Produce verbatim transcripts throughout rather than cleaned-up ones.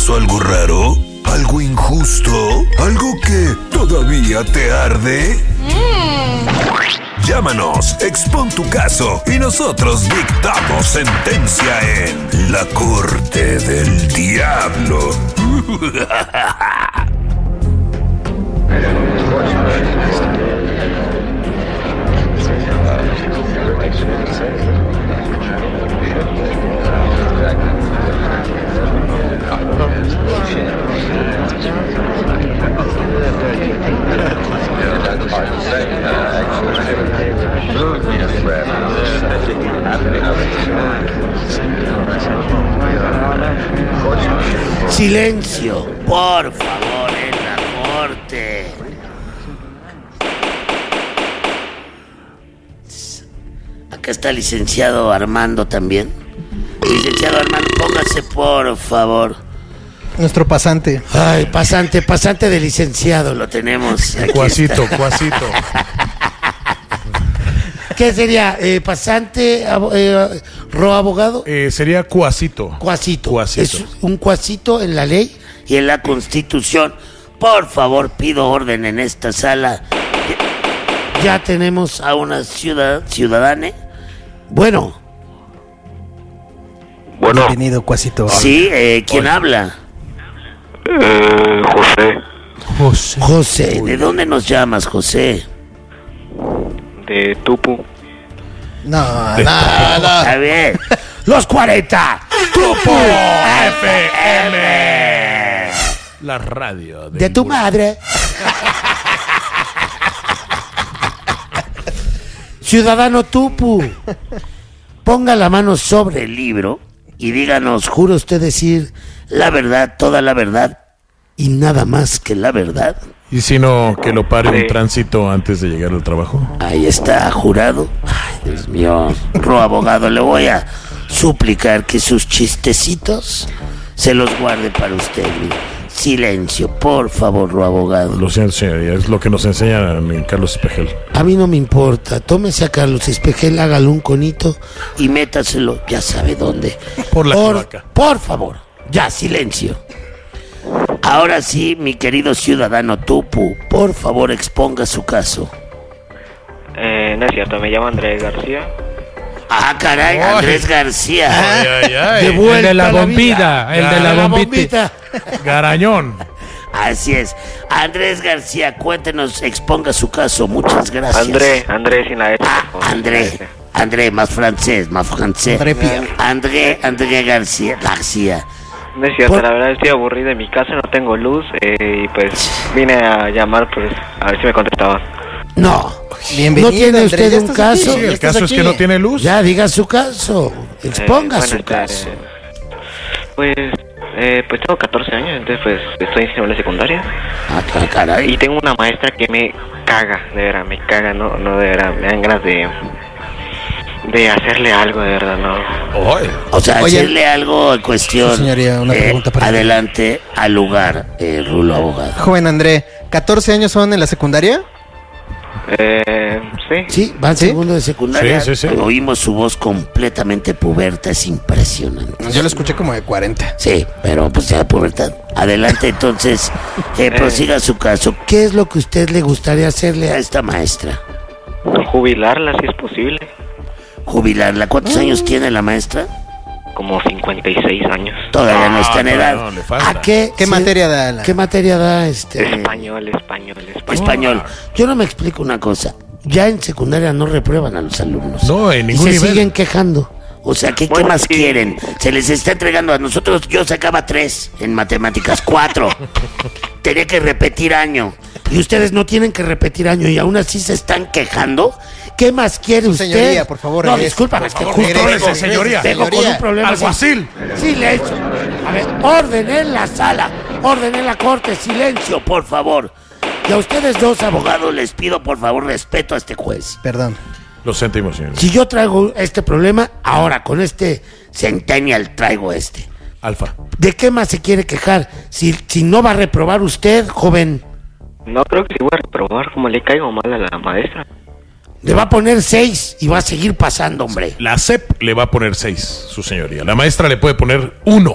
pasó algo raro? ¿Algo injusto? ¿Algo que todavía te arde? Mm. Llámanos, expon tu caso y nosotros dictamos sentencia en La Corte del Diablo. Silencio, por favor, en la corte. Acá está el licenciado Armando también. Licenciado Armando, póngase por favor. Nuestro pasante. Ay, pasante, pasante de licenciado, lo tenemos. Aquí Cuasito, está. cuasito. ¿Qué sería? Eh, ¿Pasante, abo- eh, ro abogado? Eh, sería cuasito. Cuasito. Cuasito. Es un cuasito en la ley y en la Constitución. Por favor, pido orden en esta sala. Ya tenemos a una ciudad, ciudadana. Bueno. Bueno. Bienvenido, Cuasito. Sí, eh, ¿quién Hola. habla? Eh, José, José. José. ¿De dónde nos llamas, José? de Tupu. No, no, no. Está bien. Los cuarenta. Tupu F M. La radio De tu madre. Ciudadano Tupu, ponga la mano sobre el libro y díganos, ¿jura usted decir la verdad, toda la verdad y nada más que la verdad? Y si no, que lo pare Sí. un tránsito antes de llegar al trabajo. Ahí está, jurado. Ay, Dios mío. Ro abogado, le voy a suplicar que sus chistecitos se los guarde para usted. Silencio, por favor, ro abogado. Lo siento, señoría, es lo que nos enseña en Carlos Espejel. A mí no me importa. Tómese a Carlos Espejel, hágale un conito y métaselo, ya sabe dónde. Por la por, cloaca. por favor, ya, silencio. Ahora sí, mi querido ciudadano Tupu, por favor, exponga su caso. Eh, no es cierto, me llamo Andrés García. Ah, caray, Ay. Andrés García. Ay, ay, ay. De vuelta El de la a vida. bombita, el de la bombita. Garañón. Así es. Andrés García, cuéntenos, exponga su caso. Muchas gracias. André, André sin la S. Ah, por favor. André. André, más francés, más francés. André Pierre. André, André García. García. No es cierto, Por- la verdad estoy aburrido en mi casa, no tengo luz eh, y pues vine a llamar pues a ver si me contestaban. No. Bienvenido, ¿No tiene Andrés, usted ya un estás aquí. caso? Sí, Ya el estás caso es aquí. que no tiene luz. Ya, diga su caso. Exponga Eh, bueno, su este, caso. Pues, eh, pues tengo catorce años, entonces pues estoy en la secundaria Ah, ca- caray. y tengo una maestra que me caga, de verdad, me caga, no, no de verdad, me dan ganas de, de hacerle algo, de verdad, no. Ay. O sea, Oye, hacerle algo en cuestión. sí, señoría, una eh, pregunta para- Adelante, al lugar, eh, Rulo Abogado. Joven André, ¿catorce años son en la secundaria? Eh, sí. Sí, va en ¿Sí? segundo de secundaria. Sí, sí, sí. Oímos su voz completamente puberta, es impresionante. Yo lo escuché como de cuarenta. Sí, pero pues ya pubertad. Adelante, entonces, eh, prosiga su caso. ¿Qué es lo que usted le gustaría hacerle a esta maestra? Jubilarla si es posible, Jubilarla. ¿Cuántos años tiene la maestra? como cincuenta y seis años. Todavía no está en no, edad. no, le falta. ¿A qué, ¿Qué se- materia da la- ¿Qué materia da este? Español, español, español. Español. Yo no me explico una cosa. Ya en secundaria no reprueban a los alumnos. No, en ningún y se nivel. siguen quejando. O sea, ¿qué, Bueno, ¿qué más sí. quieren? Se les está entregando a nosotros. Yo sacaba tres en matemáticas, cuatro. Tenía que repetir año. Y ustedes no tienen que repetir año y aún así se están quejando. ¿Qué más quiere usted? Señoría, por favor, No, regrese. discúlpame, es que Por justo favor, vengo, regrese, señoría. vengo con Señoría. un problema. Alguacil. Silencio. A ver, orden en la sala, orden en la corte, silencio, por favor. Y a ustedes dos abogados les pido, por favor, respeto a este juez. Perdón. Lo sentimos, señor. Si yo traigo este problema, ahora con este Centennial traigo este. Alfa. ¿De qué más se quiere quejar? Si, si no va a reprobar usted, joven, No creo que sí voy a reprobar, como le caigo mal a la maestra. le va a poner seis y va a seguir pasando, hombre. La S E P le va a poner seis, su señoría. La maestra le puede poner uno.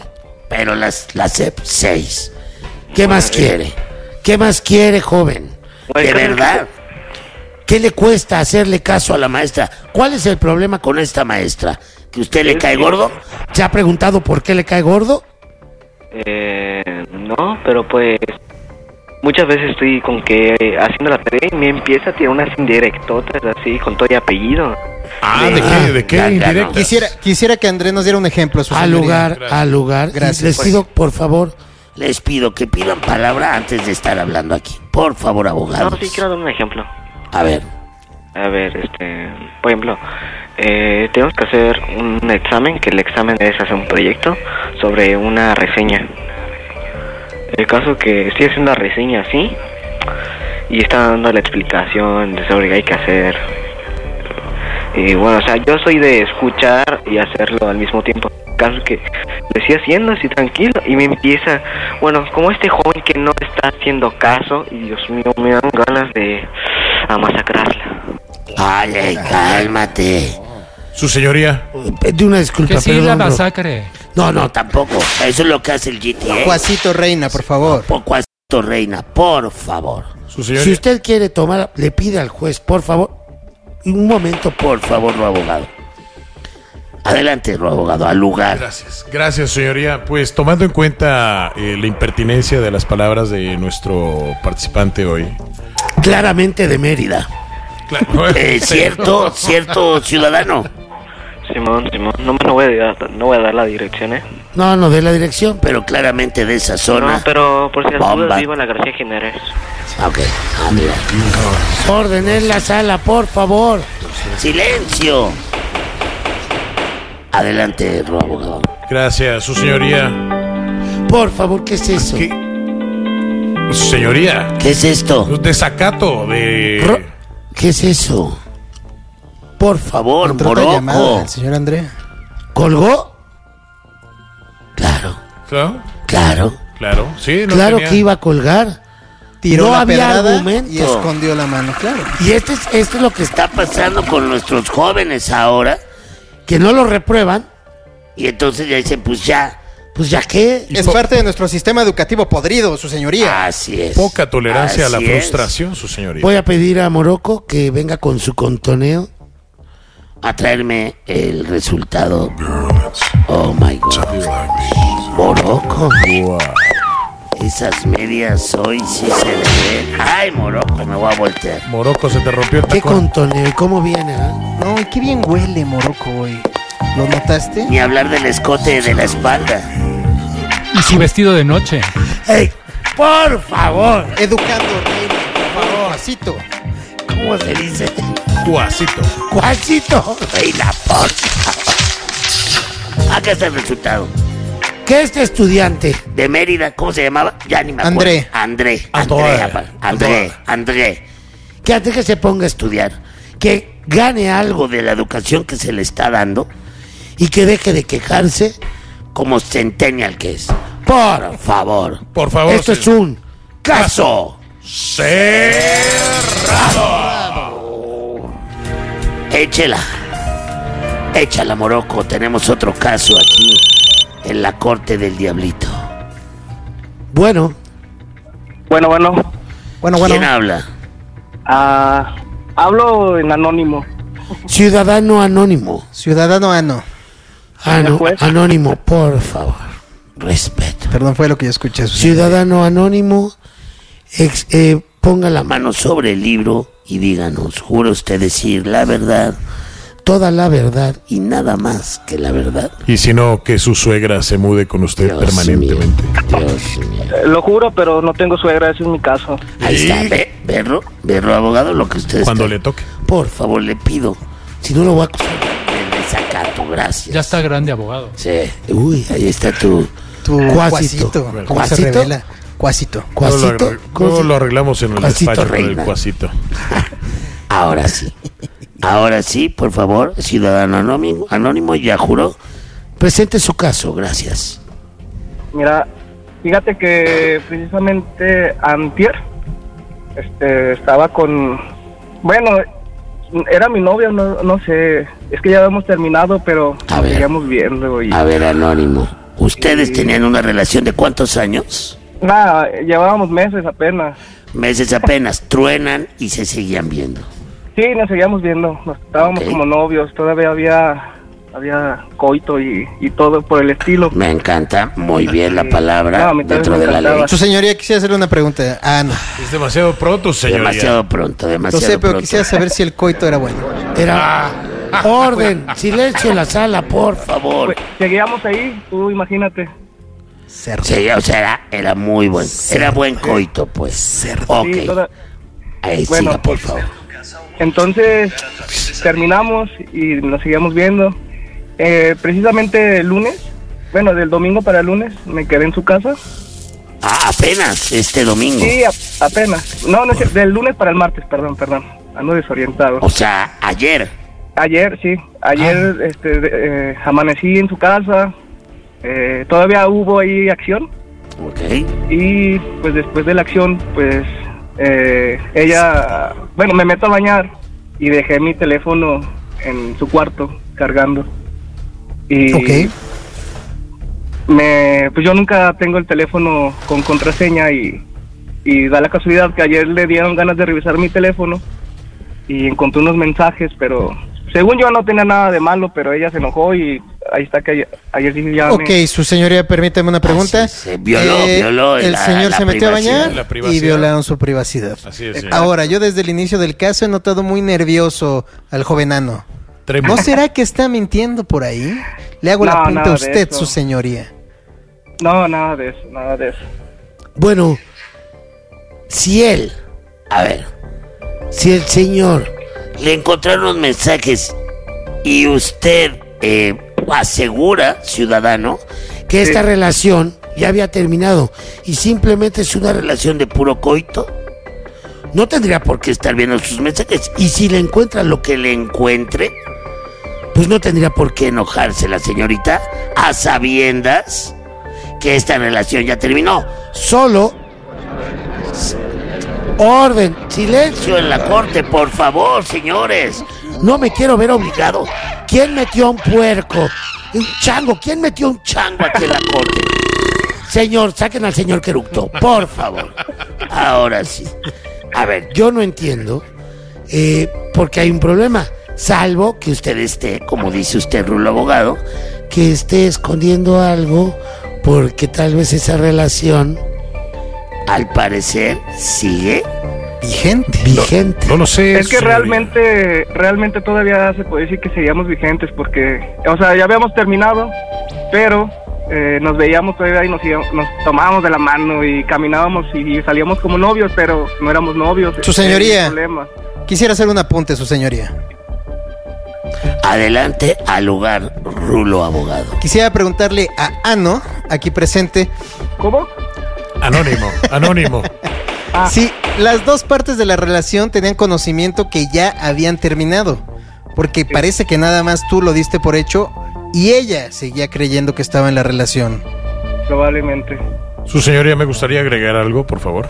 pero las, la C E P seis. ¿Qué más quiere? ¿Qué más quiere, joven? De verdad. ¿Qué le cuesta hacerle caso a la maestra? ¿Cuál es el problema con esta maestra? ¿Que usted le cae gordo? ¿Se ha preguntado por qué le cae gordo? Eh, no, pero pues muchas veces estoy con que eh, haciendo la tarea y me empieza a tirar unas indirectotas así con todo y apellido. Ah, ¿de qué? ¿De qué Ya, ya, indirectas? no. Quisiera, quisiera que Andrés nos diera un ejemplo. Su Al señoría. lugar, Gracias. al lugar. Gracias. Les Pues. pido, por favor, les pido que pidan palabra antes de estar hablando aquí. Por favor, No, abogados. sí, quiero dar un ejemplo. A ver. A ver, este, por ejemplo, eh, tenemos que hacer un examen, que el examen es hacer un proyecto sobre una reseña. El caso que estoy haciendo una reseña así, y está dando la explicación de sobre qué hay que hacer. Y bueno, o sea, yo soy de escuchar y hacerlo al mismo tiempo. El caso que lo estoy haciendo así tranquilo, y me empieza, bueno, como este joven que no está haciendo caso, y Dios mío, me dan ganas de a masacrarla. Ay, ay, cálmate. Su señoría. De una disculpa, Que sí la perdón, bro. masacre. No, no, tampoco. Eso es lo que hace el G T A. Juacito Reina, por favor. Poco asito, reina, por favor. Su señoría. Si usted quiere tomar, le pide al juez, por favor, un momento, por favor, lo abogado. Adelante, lo abogado, al lugar. Gracias, gracias, señoría. Pues tomando en cuenta eh, la impertinencia de las palabras de nuestro participante hoy. Claramente de Mérida. Claro, Eh, cierto, cierto, ciudadano. Simón, Simón, no me no voy a dar, no voy a dar la dirección, ¿eh? No, no de la dirección, pero claramente de esa zona. No, pero por si las Bomba. dudas vivo en la García Jiménez. Ok, ah, mira. Orden en la sala, por favor. Silencio. Adelante, lo abogado. Gracias, su señoría. Por favor, ¿qué es eso? ¿Qué? Su señoría. ¿Qué es esto? Desacato de... Ro- ¿Qué es eso? Por favor, Entró otra llamada, Morocco. el señor Andrés. ¿Colgó? Claro, Claro, claro. claro. Sí, no Claro tenía- que iba a colgar. Tiró No la había pedrada argumento. y escondió la mano, claro. Y este es, esto es lo que está pasando con nuestros jóvenes ahora, que no lo reprueban, y entonces ya dicen, pues ya, pues ya qué. Es parte de nuestro sistema educativo podrido, su señoría. Así es. Poca tolerancia a la Así es. frustración, su señoría. Voy a pedir a Morocco que venga con su contoneo a traerme el resultado. Oh my God. Morocco. Esas medias hoy sí se le ven. Ay, Morocco, me voy a voltear. Morocco, se te rompió el ¿Qué tacón. contoneo? ¿Y cómo viene? ah? No, y qué bien huele Morocco hoy. ¿Lo notaste? Ni hablar del escote de la espalda. Y su vestido de noche. ¡Ey! ¡Por favor! Educando, Reina, por favor, Juacito. ¿Cómo se dice? Cuasito. ¡Cuasito! ¡Ey, la por favor! Acá está el resultado. Que este estudiante de Mérida, ¿cómo se llamaba? Ya ni me acuerdo. André. André. André. André. apa- André. André. Que antes que se ponga a estudiar, que gane algo de la educación que se le está dando y que deje de quejarse como centennial que es. Por favor. Por favor, Esto sí. es un caso. Échela. Échala, Morocco. Tenemos otro caso aquí en la corte del diablito. Bueno, Bueno, bueno, Bueno, ¿quién bueno. habla? ah, hablo en anónimo. Ciudadano anónimo. Ciudadano Ano. Ano- juez. anónimo, por favor. Respeto. Perdón, fue lo que yo escuché. su Ciudadano anónimo, ex- eh, ponga la mano sobre el libro y díganos, ¿jura usted decir la verdad, toda la verdad y nada más que la verdad? Y si no, que su suegra se mude con usted Dios permanentemente. mío, Dios mío. Eh, Lo juro, pero no tengo suegra, ese es mi caso. Ahí Y- está, ve, verlo, verlo, abogado, lo que usted Cuando está- le toque. Por favor, le pido, si no lo voy a acusar de desacato, gracias. Ya está grande, abogado. Sí, uy, ahí está tu... Tu Cuasito. Cuasito. ¿Cómo se ¿Cuasito? revela? Cuasito. Luego lo, Cuasito, arregl- ¿cómo luego se- lo arreglamos en el Cuasito despacho con el reina. cuasito. Ahora sí. Ahora sí, por favor, ciudadano anónimo, anónimo ya juró. Presente su caso, gracias. Mira, fíjate que precisamente antier, este, estaba con, bueno, era mi novia, no, no sé, es que ya habíamos terminado, pero A nos ver. seguíamos viendo y, A ver, anónimo, ¿Ustedes Y- tenían una relación de cuántos años? Nada, llevábamos meses apenas. Meses apenas, truenan y se seguían viendo. Sí, nos seguíamos viendo, nos estábamos Ok. como novios, todavía había había coito y, y todo por el estilo. Me encanta muy bien la Sí. palabra No, a mí también dentro me de la ley. encantaba. Su señoría, quisiera hacerle una pregunta a Ana. Es demasiado pronto, señoría. Demasiado pronto, No demasiado sé, pero pronto. quisiera saber si el coito era bueno. Era orden, silencio en la sala, por favor. Pues, seguíamos ahí, tú imagínate. Cerdo. Sí, o sea, era, era muy buen, era buen coito, pues. Ok, Sí, toda- ahí bueno, siga, por favor. Entonces terminamos y nos seguíamos viendo. Eh, precisamente el lunes, bueno, del domingo para el lunes, me quedé en su casa. Ah, apenas, este domingo. Sí, a- apenas. No, no es cierto, del lunes para el martes, perdón, perdón. Ando desorientado. O sea, ayer. Ayer, sí, ayer Ah. este, de- eh, amanecí en su casa. Eh, todavía hubo ahí acción. Ok. Y pues después de la acción, pues eh, ella, bueno, me meto a bañar y dejé mi teléfono en su cuarto cargando. Y Ok. me, pues yo nunca tengo el teléfono con contraseña y, y da la casualidad que ayer le dieron ganas de revisar mi teléfono y encontré unos mensajes, pero según yo no tenía nada de malo, pero ella se enojó y ahí está que ayer, ayer sí ya Ok, me- su señoría, permítame una pregunta. Eh, Así es, se violó, violó el la- señor la se metió a privacidad. bañar La y privacidad. violaron su privacidad. Así es, señor. Ahora, yo desde el inicio del caso he notado muy nervioso al jovenano. Tremendo. ¿No será que está mintiendo por ahí? Le hago No, la punta nada a de usted, eso. su señoría. No, nada de eso, nada de eso. Bueno, si él, a ver, si el señor le encontraron los mensajes y usted eh, asegura, ciudadano, que esta Sí. relación ya había terminado y simplemente es una relación de puro coito, no tendría por qué estar viendo sus mensajes. Y si le encuentra lo que le encuentre, pues no tendría por qué enojarse la señorita a sabiendas que esta relación ya terminó. Solo s- orden, silencio en la corte, por favor, señores. No me quiero ver obligado. ¿Quién metió a un puerco? Un chango. ¿Quién metió a un chango aquí en la corte? Señor, saquen al señor Queructo, por favor. Ahora sí. A ver, yo no entiendo eh, porque hay un problema. Salvo que usted esté, como dice usted, Rulo Abogado, que esté escondiendo algo porque tal vez esa relación, al parecer, sigue Vigente. vigente. No lo sé. Es que señoría. realmente, realmente todavía se puede decir que seguíamos vigentes porque, o sea, ya habíamos terminado, pero eh, nos veíamos todavía y nos, íbamos- nos tomábamos de la mano y caminábamos y salíamos como novios, pero no éramos novios. Su Ese es el señoría. problema. Quisiera hacer un apunte, su señoría. Adelante al lugar, Rulo Abogado. Quisiera preguntarle a Ano, aquí presente, ¿Cómo? Anónimo, anónimo. Ah. si las dos partes de la relación tenían conocimiento que ya habían terminado. Porque parece que nada más tú lo diste por hecho y ella seguía creyendo que estaba en la relación. Probablemente. Su señoría, me gustaría agregar algo, por favor.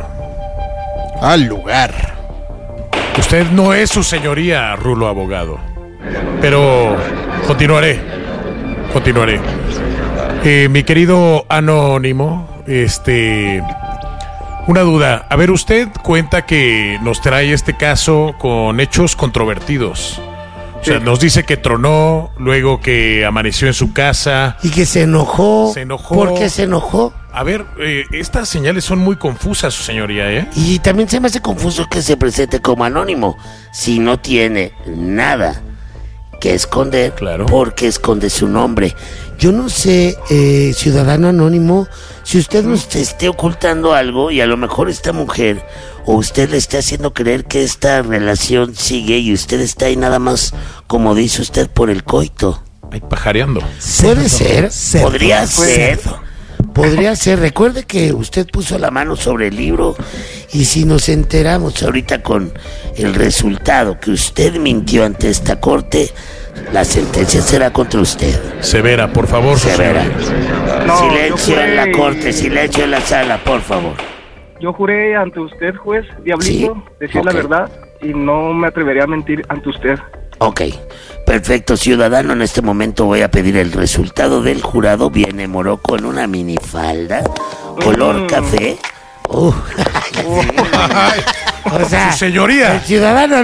Al lugar. Usted no es su señoría, Rulo Abogado. Pero continuaré. Continuaré. Eh, mi querido anónimo, este... Una duda. A ver, usted cuenta que nos trae este caso con hechos controvertidos. O sea, Sí. nos dice que tronó, luego que amaneció en su casa. Y que se enojó. Se enojó. ¿Por qué se enojó? A ver, eh, estas señales son muy confusas, su señoría, ¿eh? Y también se me hace confuso que se presente como anónimo si no tiene nada que esconder. Claro. Porque esconde su nombre. Yo no sé, eh, ciudadano anónimo, si usted nos esté ocultando algo y a lo mejor esta mujer o usted le está haciendo creer que esta relación sigue y usted está ahí nada más, como dice usted, por el coito. Ahí pajareando. Puede ser, cerdo, podría ser, cerdo. podría ser. Recuerde que usted puso la mano sobre el libro y si nos enteramos ahorita con el resultado que usted mintió ante esta corte, la sentencia será contra usted. Severa, por favor, su Severa. señoría. No, Silencio yo en la juré- corte, silencio en la sala, por favor. Yo juré ante usted, juez, Diablito, Sí, decir ok. la verdad y no me atrevería a mentir ante usted. Ok, Perfecto, ciudadano. En este momento voy a pedir el resultado del jurado. Viene Morocco en una minifalda, color Mm. café. Uh, o sea, Su señoría. el ciudadano